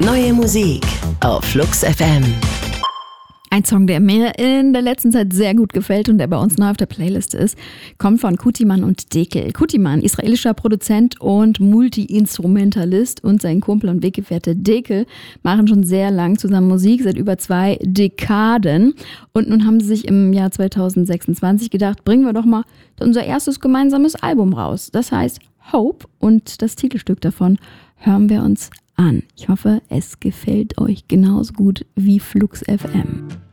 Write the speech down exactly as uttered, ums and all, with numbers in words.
Neue Musik auf Flux F M. Ein Song, der mir in der letzten Zeit sehr gut gefällt und der bei uns neu auf der Playlist ist, kommt von Kutiman und Dekel. Kutiman, israelischer Produzent und Multi-Instrumentalist, und sein Kumpel und Weggefährte Dekel machen schon sehr lang zusammen Musik, seit über zwei Dekaden. Und nun haben sie sich im Jahr zwanzig sechsundzwanzig gedacht, bringen wir doch mal unser erstes gemeinsames Album raus. Das heißt Hope, und das Titelstück davon hören wir uns an. Ich hoffe, es gefällt euch genauso gut wie Flux F M.